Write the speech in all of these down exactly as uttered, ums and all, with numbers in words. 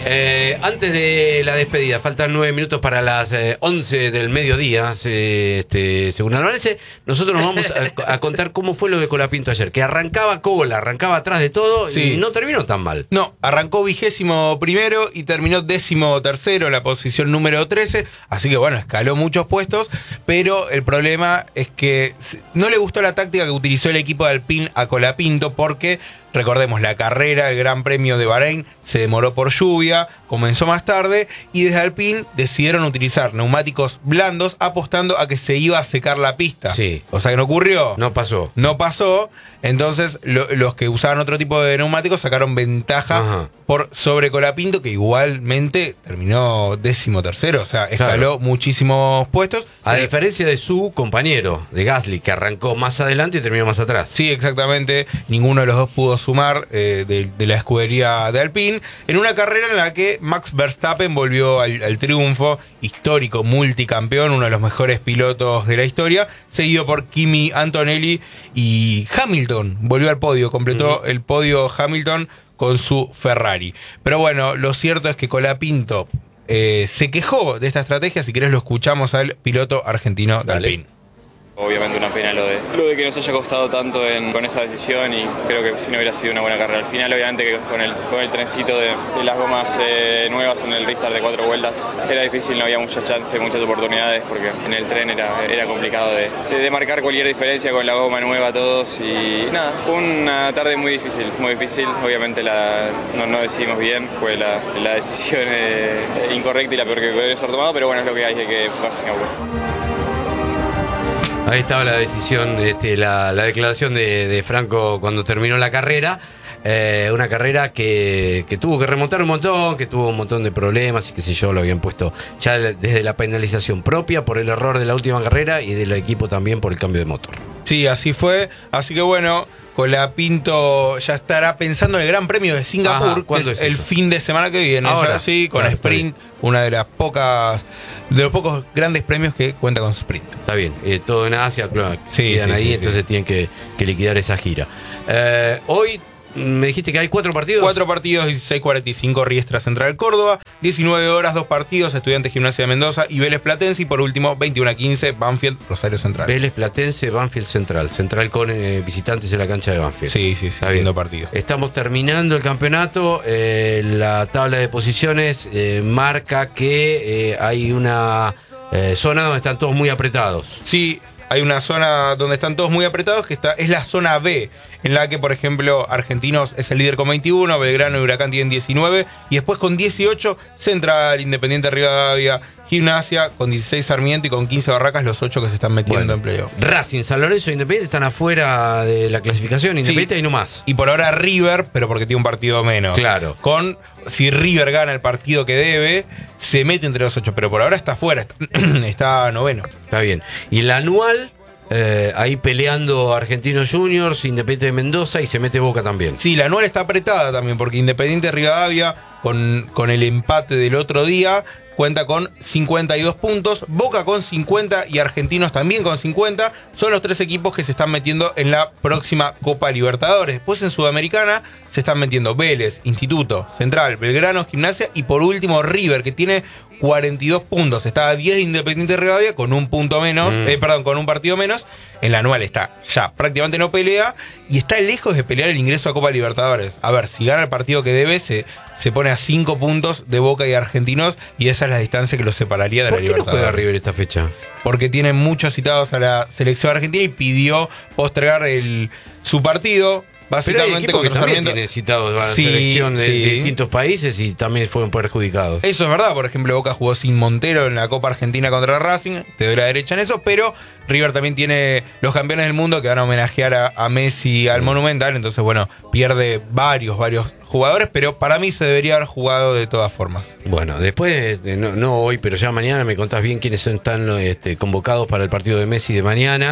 Eh, antes de la despedida, faltan nueve minutos para las eh, once del mediodía, eh, este, según Albanese. Nosotros nos vamos a, a contar cómo fue lo de Colapinto ayer, que arrancaba cola, arrancaba atrás de todo sí. y no terminó tan mal. No, arrancó vigésimo primero y terminó décimo tercero en la posición número trece, así que bueno, escaló muchos puestos, pero el problema es que no le gustó la táctica que utilizó el equipo de Alpine a Colapinto, porque recordemos, la carrera, el Gran Premio de Bahrein, se demoró por lluvia, comenzó más tarde y desde Alpine decidieron utilizar neumáticos blandos apostando a que se iba a secar la pista. Sí. O sea que no ocurrió. No pasó. No pasó. Entonces lo, los que usaban otro tipo de neumáticos sacaron ventaja Ajá. por sobre Colapinto, que igualmente terminó décimo tercero. O sea, escaló claro. muchísimos puestos. A Pero, diferencia de su compañero, de Gasly, que arrancó más adelante y terminó más atrás. Sí, exactamente. Ninguno de los dos pudo sumar eh, de, de la escudería de Alpine, en una carrera en la que Max Verstappen volvió al, al triunfo, histórico, multicampeón, uno de los mejores pilotos de la historia, seguido por Kimi Antonelli, y Hamilton volvió al podio, completó uh-huh. el podio Hamilton con su Ferrari. Pero bueno, lo cierto es que Colapinto eh, se quejó de esta estrategia. Si querés lo escuchamos al piloto argentino de Dale. Alpine. Obviamente una pena lo de, lo de que nos haya costado tanto en, con esa decisión, y creo que si no hubiera sido una buena carrera al final, obviamente que con el, con el trencito de, de las gomas eh, nuevas en el restart de cuatro vueltas era difícil, no había muchas chances, muchas oportunidades, porque en el tren era, era complicado de, de, de marcar cualquier diferencia con la goma nueva todos, y nada, fue una tarde muy difícil, muy difícil, obviamente la, no, no decidimos bien, fue la, la decisión eh, incorrecta y la peor que podría ser tomado, pero bueno, es lo que hay, hay que enfocarse en Singapur. Ahí estaba la decisión, este, la, la declaración de, de Franco cuando terminó la carrera. Eh, una carrera que, que tuvo que remontar un montón, que tuvo un montón de problemas y qué sé yo, lo habían puesto ya desde la penalización propia por el error de la última carrera y del equipo también por el cambio de motor. Sí, así fue. Así que bueno, Colapinto ya estará pensando en el Gran Premio de Singapur, Ajá, que es, es el fin de semana que viene. Ahora sí, con claro, sprint, una de las pocas, de los pocos grandes premios que cuenta con sprint. Está bien, eh, todo en Asia, claro, sí, quedan sí, ahí, sí, entonces sí. tienen que, que liquidar esa gira. Eh, hoy me dijiste que hay cuatro partidos. Cuatro partidos, dieciséis cuarenta y cinco Riestra Central Córdoba, diecinueve horas, dos partidos, Estudiantes Gimnasia de Mendoza y Vélez Platense, y por último veintiuno a quince Banfield Rosario Central. Vélez Platense, Banfield Central. Central con eh, visitantes en la cancha de Banfield. Sí, sí, sí. Está bien. Partido. Estamos terminando el campeonato. Eh, la tabla de posiciones eh, marca que eh, hay una eh, zona donde están todos muy apretados. Sí, hay una zona donde están todos muy apretados, que está, es la zona B, en la que, por ejemplo, Argentinos es el líder con veintiuno, Belgrano y Huracán tienen diecinueve, y después con dieciocho, Central, Independiente Rivadavia, Gimnasia, con dieciséis Sarmiento y con quince Barracas, los ocho que se están metiendo bueno, en playoff. Racing, San Lorenzo e Independiente están afuera de la clasificación, Independiente sí, y no más. Y por ahora River, pero porque tiene un partido menos. Claro. Con, si River gana el partido que debe, se mete entre los ocho, pero por ahora está afuera, está, está noveno. Está bien. Y el anual... Eh, ahí peleando Argentinos Juniors, Independiente de Mendoza, y se mete Boca también. Sí, la anual está apretada también, porque Independiente Rivadavia, con, con el empate del otro día, cuenta con cincuenta y dos puntos, Boca con cincuenta y Argentinos también con cincuenta. Son los tres equipos que se están metiendo en la próxima Copa Libertadores. Después en Sudamericana se están metiendo Vélez, Instituto, Central, Belgrano, Gimnasia y por último River, que tiene cuarenta y dos puntos. Está a diez de Independiente Rivadavia con un punto menos, mm. eh, perdón, con un partido menos. En la anual está ya prácticamente no pelea y está lejos de pelear el ingreso a Copa Libertadores. A ver, si gana el partido que debe, se, se pone a cinco puntos de Boca y Argentinos, y esa es la distancia que los separaría de la Libertadores. ¿Por qué no juega River esta fecha? Porque tiene muchos citados a la selección argentina y pidió postergar el, su partido. Básicamente pero hay que también tiene citados a la sí, selección de, sí. de distintos países y también fueron perjudicados. Eso es verdad, por ejemplo, Boca jugó sin Montero en la Copa Argentina contra Racing, te doy la derecha en eso, pero River también tiene los campeones del mundo que van a homenajear a, a Messi al Monumental, entonces bueno, pierde varios, varios jugadores, pero para mí se debería haber jugado de todas formas. Bueno, después, no, no hoy, pero ya mañana me contás bien quiénes están este, convocados para el partido de Messi de mañana.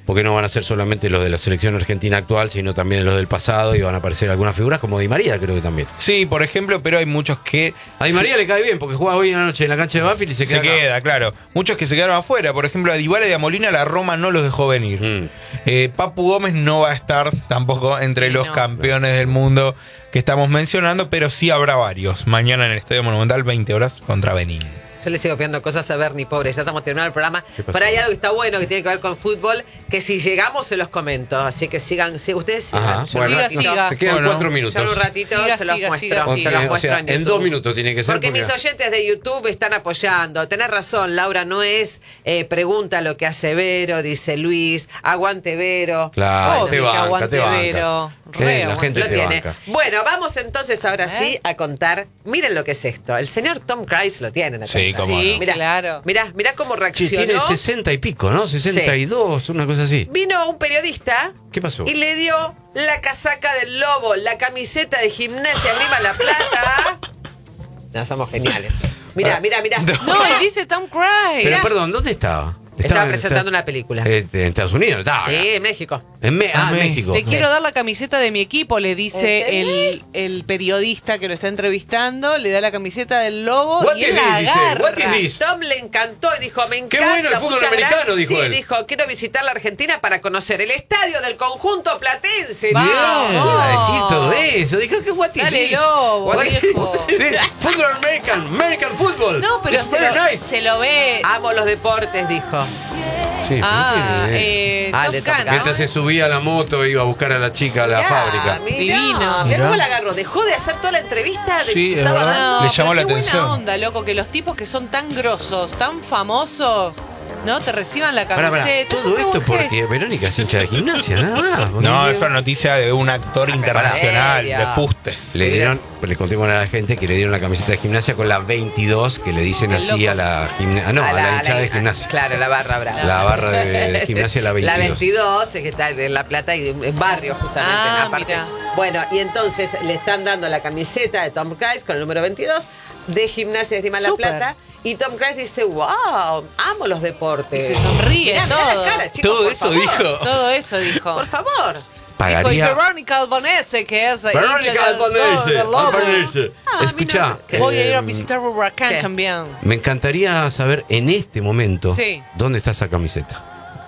porque no van a ser solamente los de la selección argentina actual, sino también los del pasado, y van a aparecer algunas figuras como Di María, creo que también. Sí, por ejemplo, pero hay muchos que... A Di María se, le cae bien, porque juega hoy en la noche en la cancha de Banfield y se queda Se acá. queda, claro. Muchos que se quedaron afuera. Por ejemplo, a Dybala y a Molina la Roma no los dejó venir. Mm. Eh, Papu Gómez no va a estar tampoco entre Sí, los no. campeones del mundo que estamos mencionando, pero sí habrá varios. Mañana en el Estadio Monumental, veinte horas, contra Benín. Yo le sigo pidiendo cosas a Bernie, pobre, ya estamos terminando el programa. ¿Qué pasó? Pero hay algo que está bueno, que tiene que ver con fútbol, que si llegamos se los comento. Así que sigan, sí, ustedes sigan. Ajá, Yo bueno, un siga, ratito- siga. te quedan Bueno, cuatro Yo minutos. en un ratito Siga, se los siga, muestro. siga, se siga. los O muestro sea, en YouTube. dos minutos tiene que ser. Porque mis oyentes de YouTube están apoyando. Tenés razón, Laura, no es eh, pregunta lo que hace Vero, dice Luis, aguante Vero. Claro, Obvio te que banca, aguante te banca. Vero. Eh, Re la aguante. gente Lo te tiene. banca. Bueno, vamos entonces ahora ¿Eh? sí a contar. Miren lo que es esto. El señor Tom Cruise lo tienen acá. Sí, cómo Sí, no. Mirá, claro. Mirá, mirá cómo Che, reaccionó. tiene sesenta y pico, ¿no? sesenta y dos, una cosa así. Vino un periodista. ¿Qué pasó? Y le dio la casaca del Lobo, la camiseta de Gimnasia Grima La Plata. No, somos geniales. Mirá, mirá, mirá. No, y dice Tom Cruise. Pero mirá. perdón, ¿dónde estaba? Estaba en- presentando una película. Eh, en Estados Unidos, estaba. Sí, en México. En Me- ah, Ah, México. Te quiero dar la camiseta de mi equipo, le dice ¿Entendés? el, el periodista que lo está entrevistando, le da la camiseta del Lobo What y is él la this? Dice, agarra. what is this? Tom le encantó y dijo, me Qué encanta. bueno el fútbol muchas americano, gracias. dijo Sí, él. dijo, quiero visitar la Argentina para conocer el estadio del conjunto platense. Vamos. chicos. Iba a decir todo eso. Dijo que what is Dale, this? Lobo, What is viejo. this? Sí, Fútbol American, American football. No, pero It's se very lo, nice. se lo ve. Amo los deportes, dijo. Sí, pero Ah, tiene- eh, Ah, Top de Top Gun, Gun. ¿no? Mientras se subía a la moto, iba a buscar a la chica a la Mirá, fábrica. mirá, Divino. Mirá Mirá. cómo la agarró. Dejó de hacer toda la entrevista. De Sí, que es estaba verdad. dando. No, Le llamó pero la qué atención. buena onda, loco, que los tipos que son tan grosos, tan famosos, ¿no? Te reciban la Pará, camiseta. pará, Eso todo es esto un gesto. porque Verónica es hincha de gimnasia, nada más. Porque No, le- es una noticia de un actor internacional, serio? de fuste. Le Sí, dieron, le contemos a la gente que le dieron la camiseta de gimnasia con la veintidós, que le dicen El así loco. a la gimnasia. No, a la, hinchada de gimnasia. Claro, la barra brava. La barra de, de gimnasia, la veintidós. La veintidós, es que está en La Plata y en barrio justamente. Ah, aparte. mira. Bueno, y entonces le están dando la camiseta de Tom Cruise con el número veintidós de Gimnasia Esgrima La Súper. Plata. Y Tom Cruise dice, wow, amo los deportes. Y se sonríe, Mirá, mirá todo. la cara, chicos, Todo por eso favor. dijo. Todo eso dijo. Por favor. Dijo, y Pagaría. Verónica Albanese, que es hincha Verónica del- Albanese, del Lobo. Albanese. Ah, a mí Escuchá, no- ¿Qué? Voy a ir a eh, visitar Huracán ¿qué? también. me encantaría saber en este momento Sí. dónde está esa camiseta.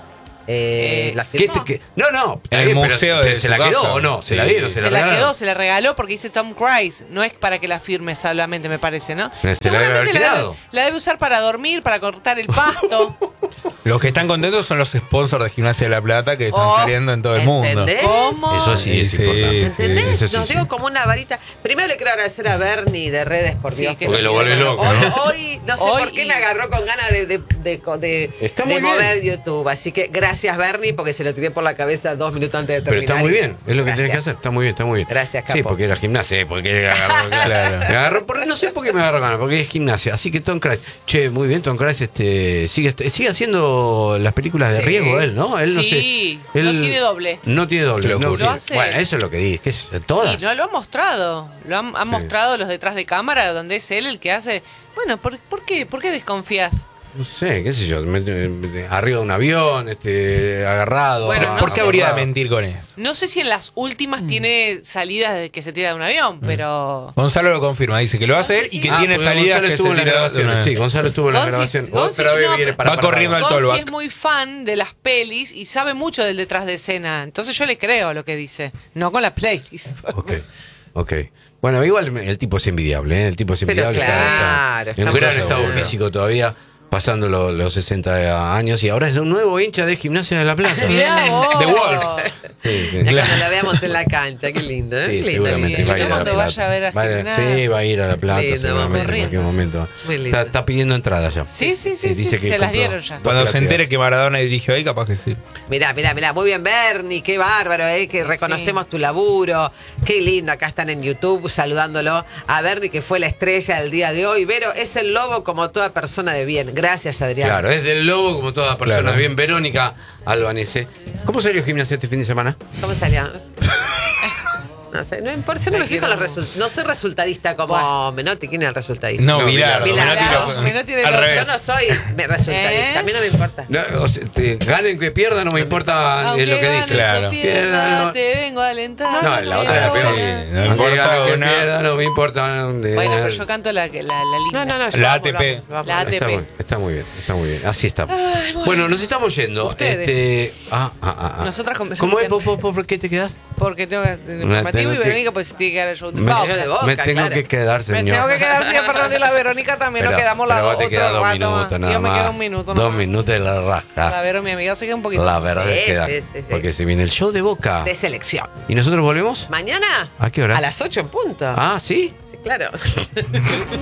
Eh, Eh, la ¿Qué firmó. te- qué- No, no. está En el bien, pero- museo pero de ¿Se su la quedó casa. o no? ¿Se Sí. la dieron? ¿Se, Se la la regalaron? quedó, se la regaló porque dice Tom Cruise. No es para que la firme solamente, me parece, ¿no? Se la debe haber Seguramente la quedado. debe, la debe usar para dormir, para cortar el pasto. Los que están contentos son los sponsors de Gimnasia de La Plata que están Oh, saliendo en todo el mundo. ¿entendés? ¿Cómo? Eso sí es Sí, importante. sí, ¿Entendés? Eso sí, Nos sí. dio como una varita. Primero le quiero agradecer a Bernie de Redes, por Sí, Dios. que Porque lo vuelve loco, Hoy, ¿no? hoy, no sé Hoy por qué y- me agarró con ganas de, de, de, de- Está de muy bien. mover YouTube. Así que gracias, Bernie, porque se lo tiré por la cabeza dos minutos antes de Pero terminar. está muy bien, es lo que Gracias. tenés que hacer, está muy bien, está muy bien. Gracias, Sí, capo. porque era gimnasia, eh, porque me agarró, claro. Me agarró por- no sé por qué me agarró ganas, porque es gimnasia. Así que Tom Cruise, che, muy bien, Tom Cruise este, sigue, sigue haciendo las películas de Sí. riesgo él, ¿no? Él no Sí, sé, él no tiene doble. No tiene doble. Qué no locura. tiene- Lo hace. Bueno, eso es lo que dije, que es todas. Y no lo ha mostrado. Lo han, han Sí. mostrado los detrás de cámara, donde es él el que hace. Bueno, ¿por, por qué? ¿Por qué desconfías? No sé, qué sé yo, me- me- arriba de un avión, este, agarrado. Bueno, a- no ¿Por qué sé. habría de agarrado. mentir con eso? No sé si en las últimas tiene salidas de que se tira de un avión, pero. Gonzalo lo confirma, dice que lo hace él y que Ah, tiene porque salidas Gonzalo que estuvo se en las tira de grabaciones. una- Sí, Gonzalo estuvo en la Gonzi- grabación. Gonzi- Otra vez no, viene para va para- corriendo al Gonzi Tolbach. es muy fan de las pelis y sabe mucho del detrás de escena. Entonces yo le creo lo que dice. No con la playlist. Ok, ok. Bueno, igual el tipo es envidiable, ¿eh? El tipo es Pero envidiable. está- claro, está en estamos gran seguros. estado físico todavía, pasando lo- los sesenta años, y ahora es un nuevo hincha de Gimnasia de La Plata. Mirá vos. The Wolf. Sí, sí. Ya cuando la veamos en la cancha, qué lindo, ¿eh? Sí, Lindo, seguramente lindo. va a ir a La Cuando Plata. vaya a ver a Va Gimnasia. Sí, va a ir a La Plata Lindo, seguramente en corriendo. cualquier momento. Muy lindo. Está, está pidiendo entrada ya. Sí, sí, sí, sí, dice que se las compró dieron ya. dos Cuando se plateas. entere que Maradona dirigió ahí, capaz que sí. Mirá, mirá, mirá, muy bien, Bernie, qué bárbaro, eh, que reconocemos tu laburo, qué lindo, acá están en YouTube saludándolo a Bernie, que fue la estrella del día de hoy. Vero, es el lobo como toda persona de bien. Gracias, Adrián. Claro, es del lobo como toda persona. Claro. Bien, Verónica Albanese. ¿Cómo salió Gimnasia este fin de semana? ¿Cómo salió? No sé, no importa, yo no me fijo en los resultados. No soy resultadista como Bueno. Menotti. ¿Quién es el resultadista? No, No, Bilardo. Bilardo. Menotti lo- Menotti de al los- revés. Yo no soy me- resultadista. ¿Eh? A mí no me importa. No, o sea, te- ganen que pierdan, no me importa Aunque es lo que ganes dice. o Claro. pierdas, Pierdan, no. te vengo a alentar. No, la otra Ah, era sí, peor. no Aunque importa ganen que una- pierdan, no me importa. dónde Bueno, ganen. pero yo canto la, la, la linda. No, no, no. yo La vamos, A T P. vamos, La vamos. A T P. Está, muy, está muy bien, está muy bien. Así está. Ay, bueno. Bueno, nos estamos yendo. Ustedes. Este, ah, ah, ah, ah. Nosotras con ¿Cómo es? Verónica. ¿Por, por, por qué te quedas? Porque tengo que hacer Me informativo tengo y que- Verónica pues tiene que dar el show de Me, Boca. Yo de Boca, me tengo claro. que quedar, Me señor. tengo que quedar sí, Fernando y la Verónica también Pero- nos quedamos pero las vos dos. te quedas otro dos rato minutos más. nada Yo me más. quedo un minuto Dos nada más. minutos de la rasca. La Vero, mi amiga, se queda un poquito. La verdad Sí, es que da. sí, sí, sí. Porque se viene el show de Boca. De selección. ¿Y nosotros volvemos? ¿Mañana? ¿A qué hora? A las ocho en punto. Ah, ¿sí? Sí, claro.